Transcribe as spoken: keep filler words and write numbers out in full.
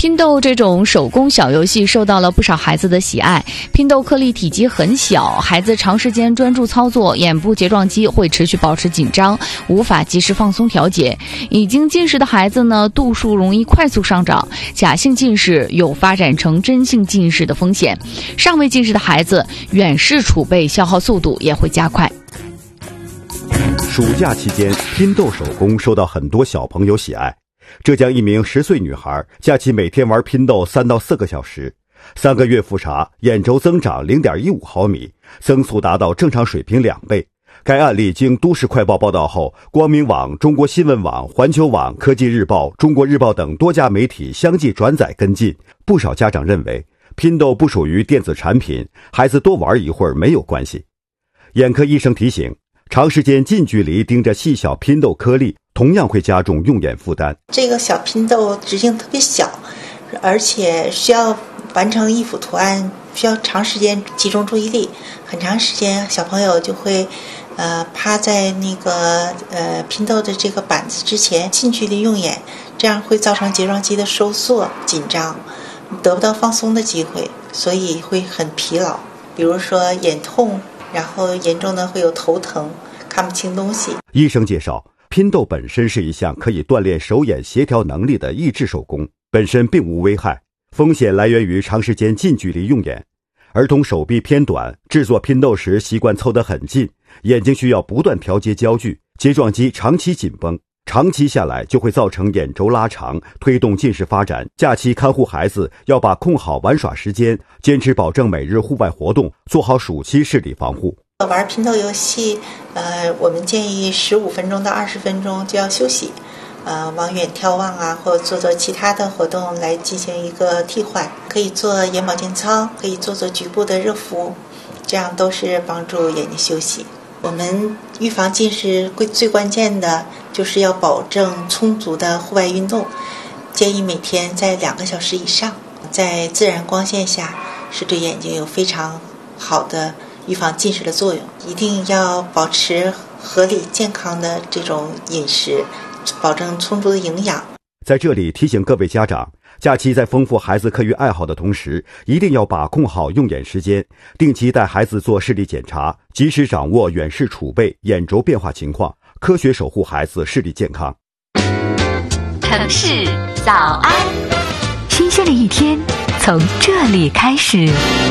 拼豆这种手工小游戏受到了不少孩子的喜爱。拼豆颗粒体积很小，孩子长时间专注操作，眼部睫状肌会持续保持紧张，无法及时放松调节。已经近视的孩子呢，度数容易快速上涨，假性近视有发展成真性近视的风险。尚未近视的孩子，远视储备消耗速度也会加快。 暑假期间，拼豆手工受到很多小朋友喜爱。浙江一名十岁女孩，假期每天玩拼豆三到四个小时，三个月复查，眼轴增长 零点一五毫米，增速达到正常水平两倍。该案例经都市快报报道后，光明网、中国新闻网、环球网、科技日报、中国日报等多家媒体相继转载跟进。不少家长认为，拼豆不属于电子产品，孩子多玩一会儿没有关系。眼科医生提醒，长时间近距离盯着细小拼豆颗粒，同样会加重用眼负担。 这个小拼豆直径特别小，而且需要完成一幅图案，需要长时间集中注意力，很长时间小朋友就会呃趴在那个呃拼豆的这个板子之前，近距离用眼，这样会造成睫状肌的收缩紧张，得不到放松的机会，所以会很疲劳，比如说眼痛，然后严重的会有头疼，看不清东西。 医生介绍，拼豆本身是一项可以锻炼手眼协调能力的益智手工，本身并无危害，风险来源于长时间近距离用眼。儿童手臂偏短，制作拼豆时习惯凑得很近，眼睛需要不断调节焦距，睫状肌长期紧绷，长期下来就会造成眼轴拉长，推动近视发展。假期看护孩子要把控好玩耍时间，坚持保证每日户外活动，做好暑期视力防护。 玩拼豆游戏，呃，我们建议十五分钟到二十分钟就要休息，呃，望远眺望啊，或者做做其他的活动来进行一个替换。可以做眼保健操，可以做做局部的热敷，这样都是帮助眼睛休息。我们预防近视最关键的就是要保证充足的户外运动，建议每天在两个小时以上，在自然光线下是对眼睛有非常好的预防近视的作用。一定要保持合理健康的这种饮食，保证充足的营养。 在这里提醒各位家长，假期在丰富孩子课余爱好的同时，一定要把控好用眼时间，定期带孩子做视力检查，及时掌握远视储备、眼轴变化情况，科学守护孩子视力健康。 城市早安，新鲜的一天从这里开始。